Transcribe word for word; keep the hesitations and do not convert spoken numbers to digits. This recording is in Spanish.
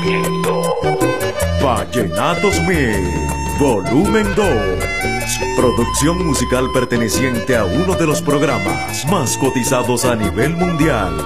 Vallenatos Mix, volumen dos. Producción musical perteneciente a uno de los programas más cotizados a nivel mundial.